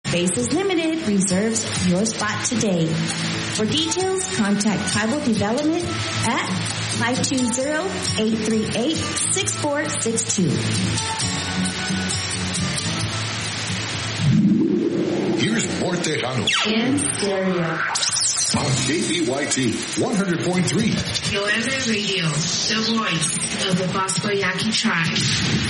Space is limited. Reserves your spot today. For details, contact Tribal Development at 520-838-6462. Here's More Tejano. In stereo. On KBYT 100.3. KOMM Radio, the voice of the Bosco Yaqui tribe.